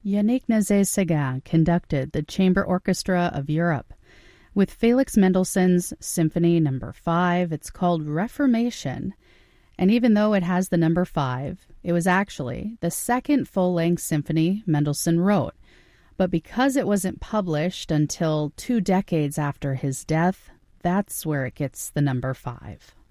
Yannick Nézet-Séguin conducted the Chamber Orchestra of Europe with Felix Mendelssohn's Symphony No. 5. It's called Reformation, and even though it has the number 5, it was actually the second full-length symphony Mendelssohn wrote. But because it wasn't published until 2 decades after his death, that's where it gets the number 5.